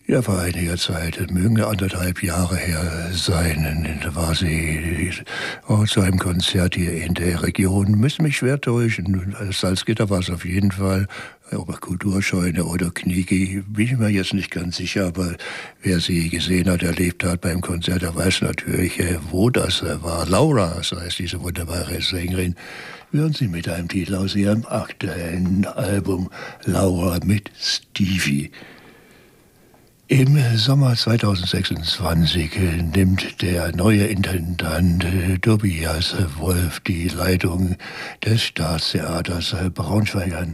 Ja, vor einiger Zeit, mögen 1,5 Jahre her sein, da war sie zu einem Konzert hier in der Region. Müsste mich schwer täuschen. Salzgitter war es auf jeden Fall. Ob Kulturscheune oder Knieki, bin ich mir jetzt nicht ganz sicher, aber wer sie gesehen hat, erlebt hat beim Konzert, der weiß natürlich, wo das war. Laura, so heißt diese wunderbare Sängerin. Hören Sie mit einem Titel aus ihrem aktuellen Album Laura mit Stevie. Im Sommer 2026 nimmt der neue Intendant Tobias Wolf die Leitung des Staatstheaters Braunschweig an.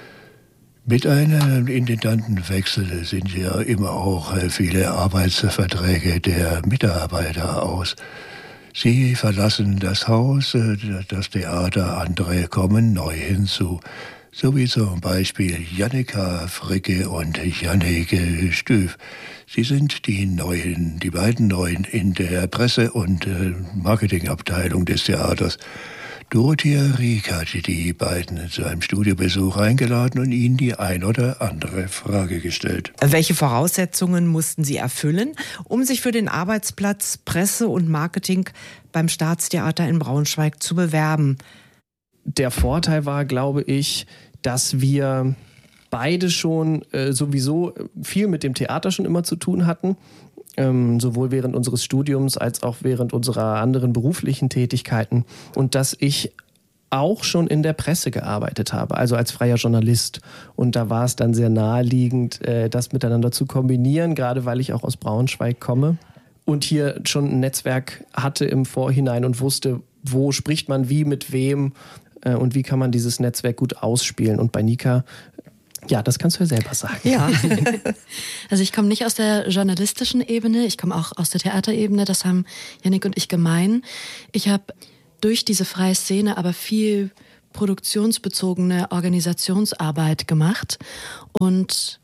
Mit einem Intendantenwechsel sind ja immer auch viele Arbeitsverträge der Mitarbeiter aus. Sie verlassen das Haus, das Theater, andere kommen neu hinzu. So wie zum Beispiel Jannika Fricke und Jannik Stüff. Sie sind die beiden Neuen in der Presse- und Marketingabteilung des Theaters. Dorothea Rieck hat die beiden zu einem Studiobesuch eingeladen und ihnen die ein oder andere Frage gestellt. Welche Voraussetzungen mussten Sie erfüllen, um sich für den Arbeitsplatz Presse und Marketing beim Staatstheater in Braunschweig zu bewerben? Der Vorteil war, glaube ich, dass wir beide schon sowieso viel mit dem Theater schon immer zu tun hatten, sowohl während unseres Studiums als auch während unserer anderen beruflichen Tätigkeiten, und dass ich auch schon in der Presse gearbeitet habe, also als freier Journalist. Und da war es dann sehr naheliegend, das miteinander zu kombinieren, gerade weil ich auch aus Braunschweig komme und hier schon ein Netzwerk hatte im Vorhinein und wusste, wo spricht man wie mit wem und wie kann man dieses Netzwerk gut ausspielen. Und bei Nika, ja, das kannst du ja selber sagen. Ja, also ich komme nicht aus der journalistischen Ebene, ich komme auch aus der Theaterebene, das haben Jannik und ich gemein. Ich habe durch diese freie Szene aber viel produktionsbezogene Organisationsarbeit gemacht und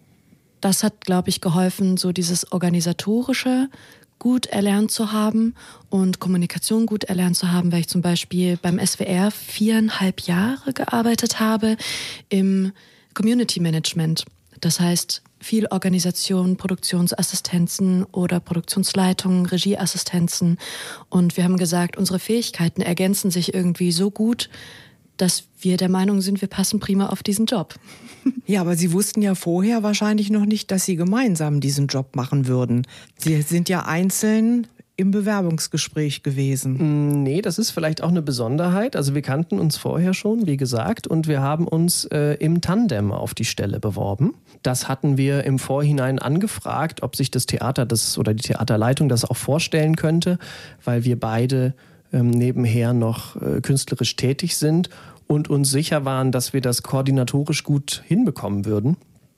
das hat, glaube ich, geholfen, so dieses Organisatorische gut erlernt zu haben und Kommunikation gut erlernt zu haben, weil ich zum Beispiel beim SWR 4,5 Jahre gearbeitet habe im Community Management. Das heißt, viel Organisation, Produktionsassistenzen oder Produktionsleitungen, Regieassistenzen. Und wir haben gesagt, unsere Fähigkeiten ergänzen sich irgendwie so gut, dass wir der Meinung sind, wir passen prima auf diesen Job. Ja, aber Sie wussten ja vorher wahrscheinlich noch nicht, dass Sie gemeinsam diesen Job machen würden. Sie sind ja einzeln im Bewerbungsgespräch gewesen. Nee, das ist vielleicht auch eine Besonderheit. Also wir kannten uns vorher schon, wie gesagt, und wir haben uns im Tandem auf die Stelle beworben. Das hatten wir im Vorhinein angefragt, ob sich das Theater oder die Theaterleitung das auch vorstellen könnte, weil wir beide nebenher noch künstlerisch tätig sind und uns sicher waren, dass wir das koordinatorisch gut hinbekommen würden.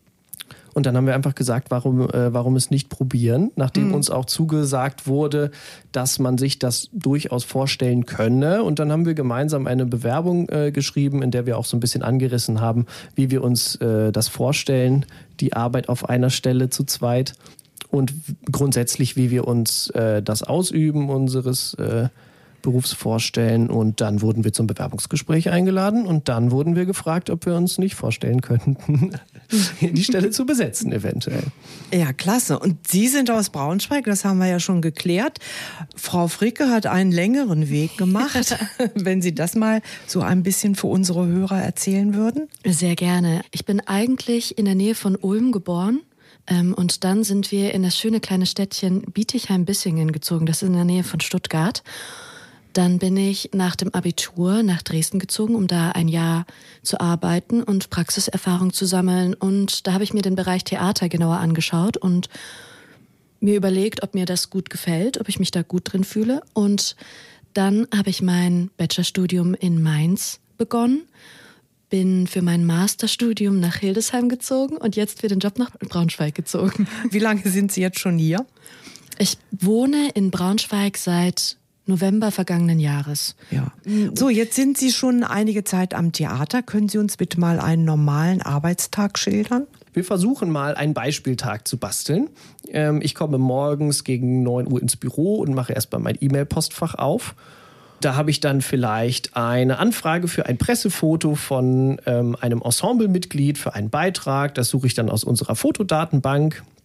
Und dann haben wir einfach gesagt, warum es nicht probieren, nachdem uns auch zugesagt wurde, dass man sich das durchaus vorstellen könne. Und dann haben wir gemeinsam eine Bewerbung geschrieben, in der wir auch so ein bisschen angerissen haben, wie wir uns das vorstellen, die Arbeit auf einer Stelle zu zweit und grundsätzlich, wie wir uns das Ausüben unseres Berufs vorstellen. Und dann wurden wir zum Bewerbungsgespräch eingeladen und dann wurden wir gefragt, ob wir uns nicht vorstellen könnten, die Stelle zu besetzen eventuell. Ja, klasse. Und Sie sind aus Braunschweig, das haben wir ja schon geklärt. Frau Fricke hat einen längeren Weg gemacht. Wenn Sie das mal so ein bisschen für unsere Hörer erzählen würden. Sehr gerne. Ich bin eigentlich in der Nähe von Ulm geboren. Und dann sind wir in das schöne kleine Städtchen Bietigheim-Bissingen gezogen. Das ist in der Nähe von Stuttgart. Dann bin ich nach dem Abitur nach Dresden gezogen, um da ein Jahr zu arbeiten und Praxiserfahrung zu sammeln. Und da habe ich mir den Bereich Theater genauer angeschaut und mir überlegt, ob mir das gut gefällt, ob ich mich da gut drin fühle. Und dann habe ich mein Bachelorstudium in Mainz begonnen, bin für mein Masterstudium nach Hildesheim gezogen und jetzt für den Job nach Braunschweig gezogen. Wie lange sind Sie jetzt schon hier? Ich wohne in Braunschweig seit November vergangenen Jahres. Ja. So, jetzt sind Sie schon einige Zeit am Theater. Können Sie uns bitte mal einen normalen Arbeitstag schildern? Wir versuchen mal einen Beispieltag zu basteln. Ich komme morgens gegen 9 Uhr ins Büro und mache erstmal mein E-Mail-Postfach auf. Da habe ich dann vielleicht eine Anfrage für ein Pressefoto von einem Ensemblemitglied für einen Beitrag. Das suche ich dann aus unserer Fotodatenbank.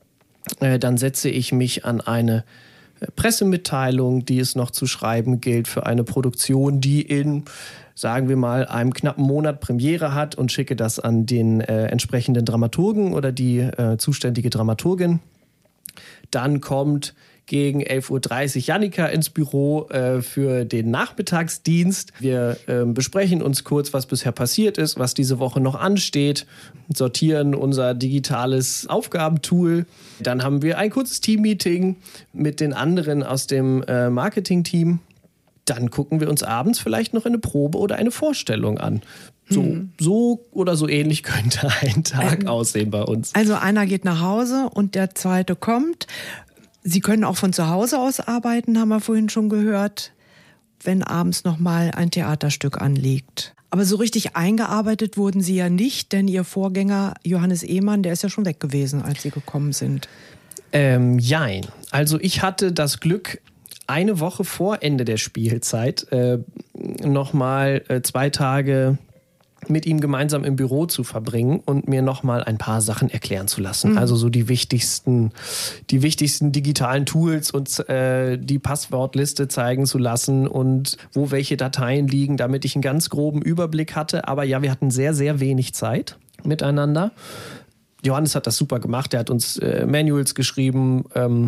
Dann setze ich mich an eine Pressemitteilung, die es noch zu schreiben gilt für eine Produktion, die in, sagen wir mal, einem knappen Monat Premiere hat und schicke das an den entsprechenden Dramaturgen oder die zuständige Dramaturgin. Dann kommt gegen 11.30 Uhr Jannika ins Büro für den Nachmittagsdienst. Wir besprechen uns kurz, was bisher passiert ist, was diese Woche noch ansteht, sortieren unser digitales Aufgabentool. Dann haben wir ein kurzes Teammeeting mit den anderen aus dem Marketing-Team. Dann gucken wir uns abends vielleicht noch eine Probe oder eine Vorstellung an. So oder so ähnlich könnte ein Tag aussehen bei uns. Also einer geht nach Hause und der zweite kommt. Sie können auch von zu Hause aus arbeiten, haben wir vorhin schon gehört, wenn abends noch mal ein Theaterstück anliegt. Aber so richtig eingearbeitet wurden Sie ja nicht, denn Ihr Vorgänger Johannes Ehmann, der ist ja schon weg gewesen, als Sie gekommen sind. Jein. Also ich hatte das Glück, eine Woche vor Ende der Spielzeit noch mal 2 Tage mit ihm gemeinsam im Büro zu verbringen und mir nochmal ein paar Sachen erklären zu lassen. Also so die wichtigsten digitalen Tools und die Passwortliste zeigen zu lassen und wo welche Dateien liegen, damit ich einen ganz groben Überblick hatte. Aber ja, wir hatten sehr, sehr wenig Zeit miteinander. Johannes hat das super gemacht. Er hat uns Manuals geschrieben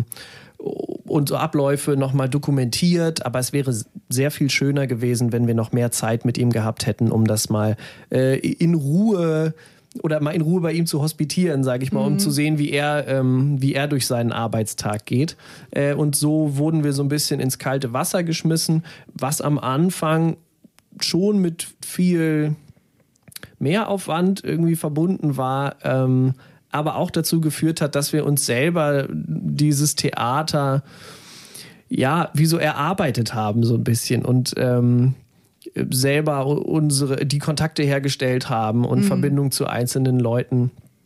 und so Abläufe nochmal dokumentiert, aber es wäre sehr viel schöner gewesen, wenn wir noch mehr Zeit mit ihm gehabt hätten, um das mal in Ruhe bei ihm zu hospitieren, sage ich mal, um zu sehen, wie er durch seinen Arbeitstag geht. Und so wurden wir so ein bisschen ins kalte Wasser geschmissen, was am Anfang schon mit viel Mehraufwand irgendwie verbunden war, aber auch dazu geführt hat, dass wir uns selber dieses Theater wie so erarbeitet haben so ein bisschen und selber die Kontakte hergestellt haben und Verbindung zu einzelnen Leuten,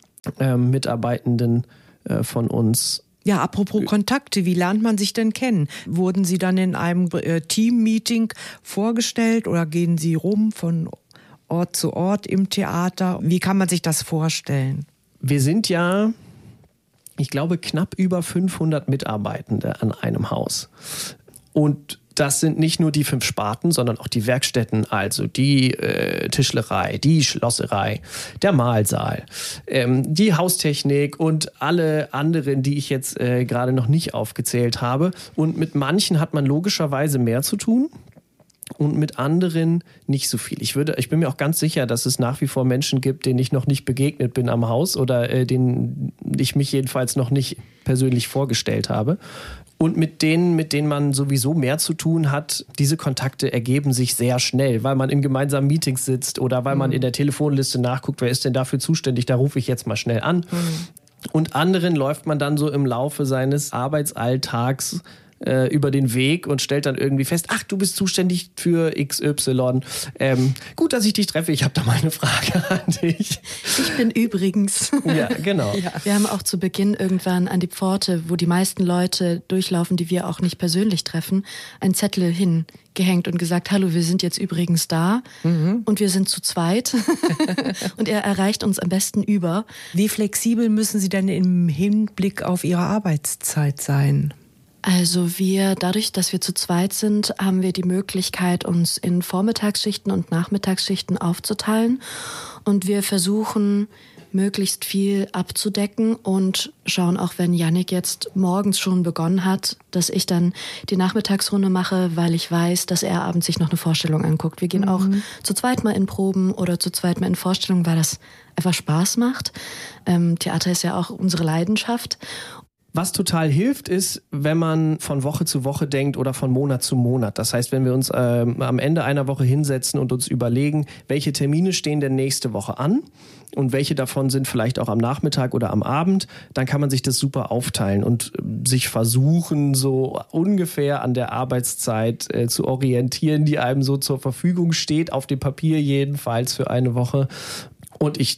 Mitarbeitenden von uns. Ja, apropos Kontakte, wie lernt man sich denn kennen? Wurden Sie dann in einem Team-Meeting vorgestellt oder gehen Sie rum von Ort zu Ort im Theater? Wie kann man sich das vorstellen? Wir sind ja, ich glaube, knapp über 500 Mitarbeitende an einem Haus. Und das sind nicht nur die 5 Sparten, sondern auch die Werkstätten, also die Tischlerei, die Schlosserei, der Mahlsaal, die Haustechnik und alle anderen, die ich jetzt gerade noch nicht aufgezählt habe. Und mit manchen hat man logischerweise mehr zu tun. Und mit anderen nicht so viel. Ich bin mir auch ganz sicher, dass es nach wie vor Menschen gibt, denen ich noch nicht begegnet bin am Haus oder denen ich mich jedenfalls noch nicht persönlich vorgestellt habe. Und mit denen man sowieso mehr zu tun hat, diese Kontakte ergeben sich sehr schnell, weil man in gemeinsamen Meetings sitzt oder weil man in der Telefonliste nachguckt, wer ist denn dafür zuständig, da rufe ich jetzt mal schnell an. Und anderen läuft man dann so im Laufe seines Arbeitsalltags über den Weg und stellt dann irgendwie fest, ach, du bist zuständig für XY. Gut, dass ich dich treffe. Ich habe da mal eine Frage an dich. Ich bin übrigens. Ja, genau. Ja. Wir haben auch zu Beginn irgendwann an die Pforte, wo die meisten Leute durchlaufen, die wir auch nicht persönlich treffen, einen Zettel hingehängt und gesagt, hallo, wir sind jetzt übrigens da und wir sind zu zweit und er erreicht uns am besten über. Wie flexibel müssen Sie denn im Hinblick auf Ihre Arbeitszeit sein? Also dadurch, dass wir zu zweit sind, haben wir die Möglichkeit, uns in Vormittagsschichten und Nachmittagsschichten aufzuteilen. Und wir versuchen, möglichst viel abzudecken und schauen auch, wenn Jannik jetzt morgens schon begonnen hat, dass ich dann die Nachmittagsrunde mache, weil ich weiß, dass er abends sich noch eine Vorstellung anguckt. Wir gehen auch zu zweit mal in Proben oder zu zweit mal in Vorstellungen, weil das einfach Spaß macht. Theater ist ja auch unsere Leidenschaft. Was total hilft, ist, wenn man von Woche zu Woche denkt oder von Monat zu Monat. Das heißt, wenn wir uns am Ende einer Woche hinsetzen und uns überlegen, welche Termine stehen denn nächste Woche an und welche davon sind vielleicht auch am Nachmittag oder am Abend, dann kann man sich das super aufteilen und sich versuchen, so ungefähr an der Arbeitszeit zu orientieren, die einem so zur Verfügung steht, auf dem Papier jedenfalls für eine Woche. Und ich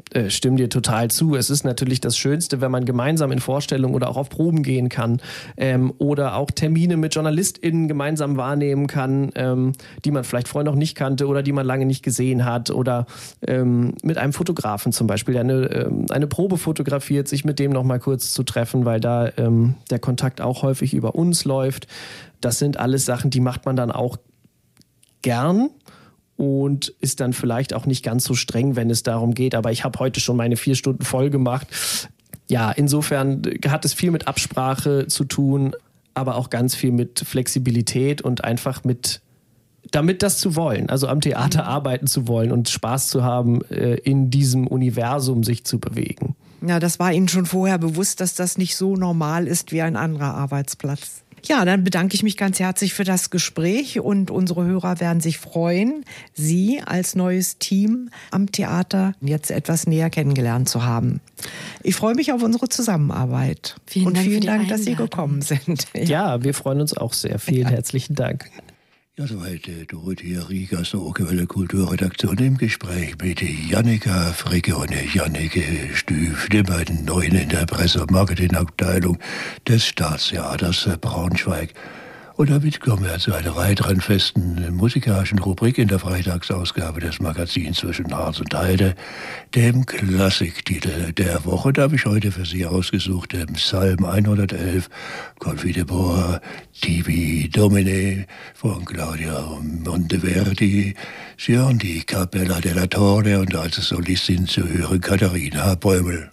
stimme dir total zu. Es ist natürlich das Schönste, wenn man gemeinsam in Vorstellungen oder auch auf Proben gehen kann oder auch Termine mit JournalistInnen gemeinsam wahrnehmen kann, die man vielleicht vorher noch nicht kannte oder die man lange nicht gesehen hat oder mit einem Fotografen zum Beispiel, der eine Probe fotografiert, sich mit dem noch mal kurz zu treffen, weil da der Kontakt auch häufig über uns läuft. Das sind alles Sachen, die macht man dann auch gern und ist dann vielleicht auch nicht ganz so streng, wenn es darum geht. Aber ich habe heute schon meine 4 Stunden voll gemacht. Ja, insofern hat es viel mit Absprache zu tun, aber auch ganz viel mit Flexibilität und einfach damit das zu wollen, also am Theater arbeiten zu wollen und Spaß zu haben, in diesem Universum sich zu bewegen. Ja, das war Ihnen schon vorher bewusst, dass das nicht so normal ist wie ein anderer Arbeitsplatz. Ja, dann bedanke ich mich ganz herzlich für das Gespräch und unsere Hörer werden sich freuen, Sie als neues Team am Theater jetzt etwas näher kennengelernt zu haben. Ich freue mich auf unsere Zusammenarbeit. Vielen Dank, dass Sie gekommen sind. Ja, wir freuen uns auch sehr. Vielen herzlichen Dank. Ja, soweit Dorothea Rieger aus der Okerwelle Kulturredaktion im Gespräch mit Jannika Fricke und Jannike Stüf, den beiden Neuen in der Presse- und Marketingabteilung des Staatstheaters Braunschweig. Und damit kommen wir zu einer weiteren festen musikalischen Rubrik in der Freitagsausgabe des Magazins Zwischen Harz und Heide, dem Klassiktitel der Woche. Da habe ich heute für Sie ausgesucht, dem Psalm 111, Confiteor Tibi Domine von Claudia Monteverdi. Sie hören die Capella della Torre und als Solistin zu hören Katharina Bäumel.